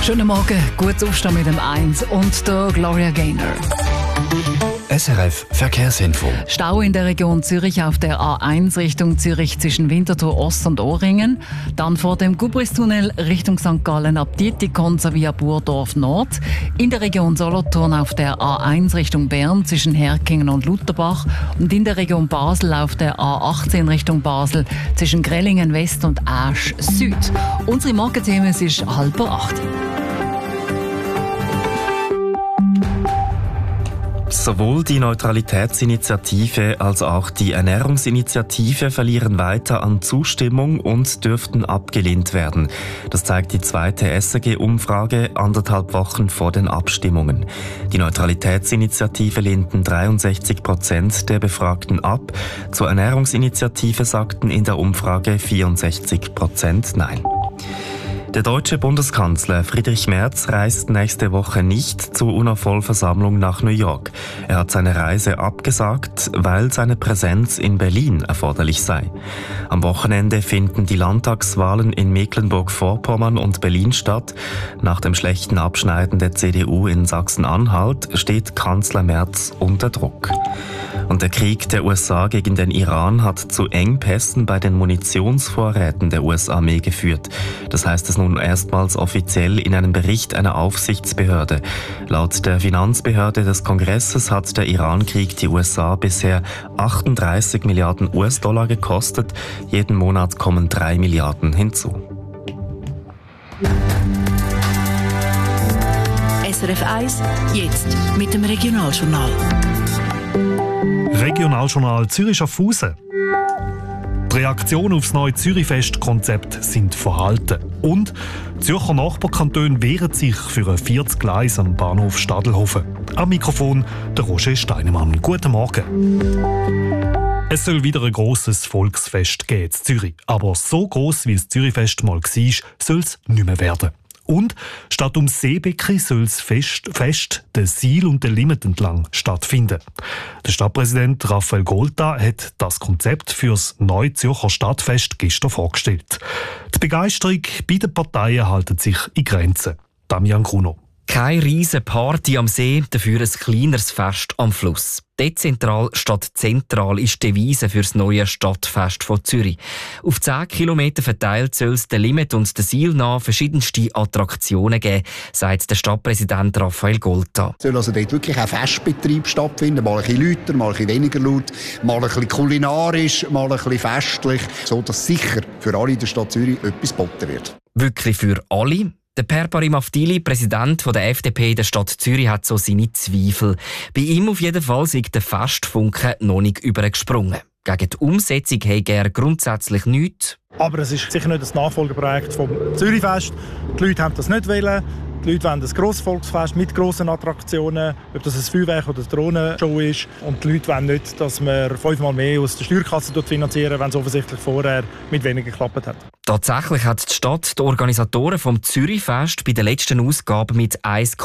Schönen Morgen, gutes Aufstehen mit dem 1 und der Gloria Gaynor. SRF Verkehrsinfo. Stau in der Region Zürich auf der A1 Richtung Zürich zwischen Winterthur Ost und Ohringen. Dann vor dem Gubristunnel Richtung St. Gallen ab Dietikon sowie ab Burdorf Nord. In der Region Solothurn auf der A1 Richtung Bern zwischen Herkingen und Lutherbach. Und in der Region Basel auf der A18 Richtung Basel zwischen Grellingen West und Asch Süd. Unsere Morgenthemen ist 7:30. Sowohl die Neutralitätsinitiative als auch die Ernährungsinitiative verlieren weiter an Zustimmung und dürften abgelehnt werden. Das zeigt die zweite SRG-Umfrage 1,5 Wochen vor den Abstimmungen. Die Neutralitätsinitiative lehnten 63% der Befragten ab. Zur Ernährungsinitiative sagten in der Umfrage 64% Nein. Der deutsche Bundeskanzler Friedrich Merz reist nächste Woche nicht zur UNO-Vollversammlung nach New York. Er hat seine Reise abgesagt, weil seine Präsenz in Berlin erforderlich sei. Am Wochenende finden die Landtagswahlen in Mecklenburg-Vorpommern und Berlin statt. Nach dem schlechten Abschneiden der CDU in Sachsen-Anhalt steht Kanzler Merz unter Druck. Und der Krieg der USA gegen den Iran hat zu Engpässen bei den Munitionsvorräten der US-Armee geführt. Das heißt es nun erstmals offiziell in einem Bericht einer Aufsichtsbehörde. Laut der Finanzbehörde des Kongresses hat der Iran-Krieg die USA bisher 38 Milliarden US-Dollar gekostet. Jeden Monat kommen 3 Milliarden hinzu. SRF 1, jetzt mit dem Regionaljournal. Regionaljournal Zürich-Schaffhausen. Die Reaktionen auf das neue Zürichfest-Konzept sind verhalten. Und die Zürcher Nachbarkantone wehren sich für ein 40 Gleis am Bahnhof Stadelhofen. Am Mikrofon der Roger Steinemann. Guten Morgen. Es soll wieder ein grosses Volksfest geben in Zürich. Aber so gross wie das Zürichfest mal war, soll es nicht mehr werden. Und statt ums Seebecken soll das Fest den Siel und den Limmat entlang stattfinden. Der Stadtpräsident Raphael Golta hat das Konzept für das neue Zürcher Stadtfest gestern vorgestellt. Die Begeisterung bei den Parteien hält sich in Grenzen. Damian Gruno. Keine riesen Party am See, dafür ein kleineres Fest am Fluss. Dezentral statt zentral ist die Devise für das neue Stadtfest von Zürich. Auf 10 Kilometer verteilt soll es den Limmat und den Siel nach verschiedenste Attraktionen geben, sagt der Stadtpräsident Raphael Golta. Es soll also dort wirklich ein Festbetrieb stattfinden, mal ein bisschen lauter, mal ein bisschen weniger laut, mal ein bisschen kulinarisch, mal ein bisschen festlich, sodass sicher für alle in der Stadt Zürich etwas geboten wird. Wirklich für alle? Der Per Parim Avdili, Präsident der FDP in der Stadt Zürich, hat so seine Zweifel. Bei ihm auf jeden Fall ist der Festfunke noch nicht übergesprungen. Gegen die Umsetzung hat er grundsätzlich nichts. Aber es ist sicher nicht das Nachfolgeprojekt vom Zürichfest. Die Leute haben das nicht wollen. Die Leute wollen ein grosses Volksfest mit grossen Attraktionen, ob das ein Feuerwerk oder eine Drohnenshow ist. Und die Leute wollen nicht, dass man 5-mal mehr aus der Steuerkasse finanzieren, wenn es offensichtlich vorher mit weniger geklappt hat. Tatsächlich hat die Stadt die Organisatoren vom Zürichfest bei der letzten Ausgabe mit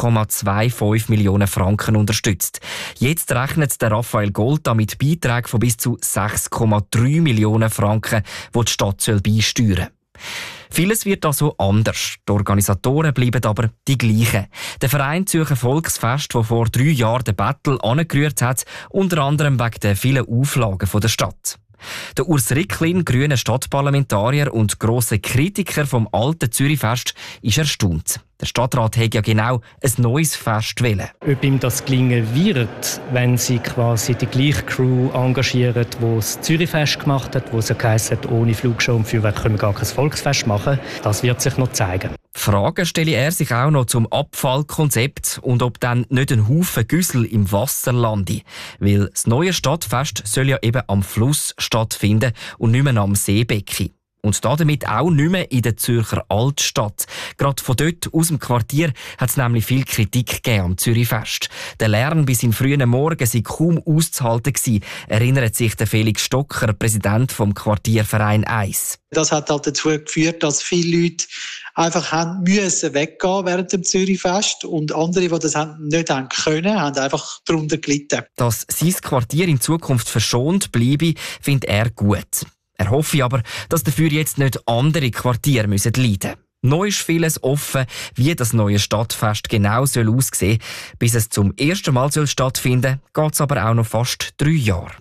1,25 Millionen Franken unterstützt. Jetzt rechnet der Raphael Golta mit Beiträgen von bis zu 6,3 Millionen Franken, die die Stadt beisteuern soll. Vieles wird also anders. Die Organisatoren bleiben aber die gleichen. Der Verein Zürcher Volksfest, der vor 3 Jahren den Battle angerührt hat, unter anderem wegen der vielen Auflagen der Stadt. Der Urs Ricklin, grüner Stadtparlamentarier und grosser Kritiker vom alten Zürichfest, ist erstaunt. Der Stadtrat hätte ja genau ein neues Fest wollen. Ob ihm das gelingen wird, wenn sie quasi die gleiche Crew engagieren, die das Zürichfest gemacht hat, wo es ja geheißen hat, ohne Flugshow und Feuerwerk können wir gar kein Volksfest machen, das wird sich noch zeigen. Fragen stelle er sich auch noch zum Abfallkonzept und ob dann nicht ein Haufen Güssel im Wasser lande. Weil das neue Stadtfest soll ja eben am Fluss stattfinden und nicht mehr am Seebecken. Und damit auch nicht mehr in der Zürcher Altstadt. Gerade von dort aus dem Quartier hat es nämlich viel Kritik gegeben am Zürichfest. Der Lärm bis in frühen Morgen sei kaum auszuhalten gewesen, erinnert sich der Felix Stocker, Präsident vom Quartierverein 1. Das hat halt dazu geführt, dass viele Leute einfach haben müssen weggehen während dem Zürichfest und andere, die das nicht haben können, haben einfach darunter gelitten. Dass sein Quartier in Zukunft verschont bleibe, findet er gut. Er hoffe aber, dass dafür jetzt nicht andere Quartiere leiden müssen. Noch ist vieles offen, wie das neue Stadtfest genau soll aussehen. Bis es zum ersten Mal stattfinden soll, geht es aber auch noch fast 3 Jahre.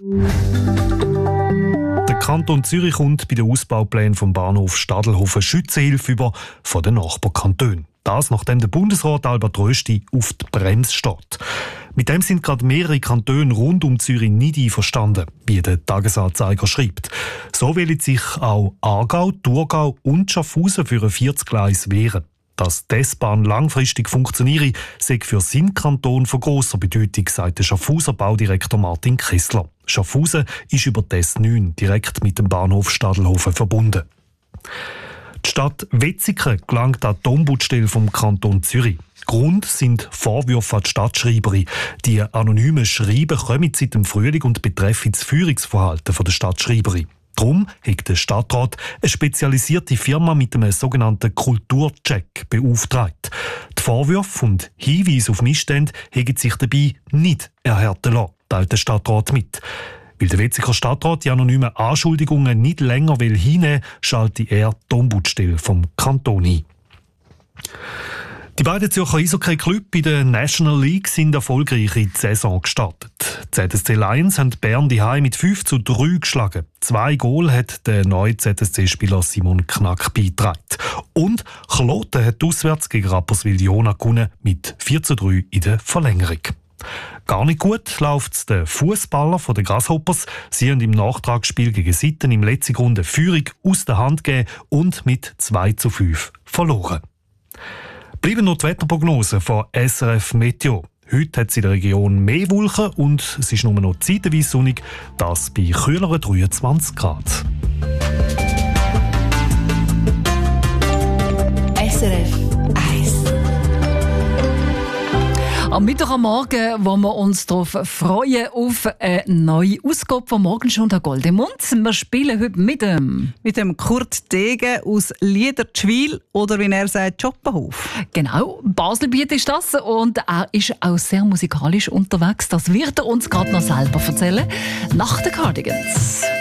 Der Kanton Zürich kommt bei den Ausbauplänen vom Bahnhof Stadelhofen Schützenhilfe über von den Nachbarkantonen. Das, nachdem der Bundesrat Albert Rösti auf die Bremse steht. Mit dem sind gerade mehrere Kantone rund um Zürich nicht einverstanden, wie der Tagesanzeiger schreibt. So wollen sich auch Aargau, Thurgau und Schaffhausen für ein 40-Gleis wehren. Dass die S-Bahn langfristig funktioniere, sei für seinen Kanton von grosser Bedeutung, sagt der Schaffhauser Baudirektor Martin Kessler. Schaffhausen ist über die S9 direkt mit dem Bahnhof Stadelhofen verbunden. Die Stadt Wetzikon gelangt an die Ombudsstelle vom Kanton Zürich. Grund sind Vorwürfe an die Stadtschreiberin. Die anonymen Schreiben kommen seit dem Frühling und betreffen das Führungsverhalten der Stadtschreiberin. Darum hat der Stadtrat eine spezialisierte Firma mit einem sogenannten Kulturcheck beauftragt. Die Vorwürfe und Hinweise auf Missstände haben sich dabei nicht erhärten lassen, teilt der Stadtrat mit. Weil der Wetzikon Stadtrat die anonymen Anschuldigungen nicht länger hinnehmen will, schalte er die Ombudsstelle vom Kanton ein. Die beiden Zürcher Eishockey-Clubs in der National League sind erfolgreich in die Saison gestartet. Die ZSC Lions haben Bern daheim mit 5:3 geschlagen. 2 Goal hat der neue ZSC-Spieler Simon Knack beigetragen. Und Kloten hat auswärts gegen Rapperswil-Jona gewonnen mit 4:3 in der Verlängerung. Gar nicht gut läuft es den Fußballer der Grasshoppers. Sie haben im Nachtragsspiel gegen Sitten im letzten Runde Führung aus der Hand gegeben und mit 2:5 verloren. Bleiben noch die Wetterprognosen von SRF Meteo. Heute hat es in der Region mehr Wolken und es ist nur noch zeitweise sonnig, das bei kühleren 23 Grad. SRF 1. Am Mittwoch am Morgen wollen wir uns darauf freuen, auf eine neue Ausgabe von «Morgen schon der Goldemund». Wir spielen heute mit dem Kurt Degen aus Liedertschwil oder wie er sagt, Schoppenhof. Genau, Baselbiet ist das und er ist auch sehr musikalisch unterwegs. Das wird er uns gerade noch selber erzählen, nach den Cardigans.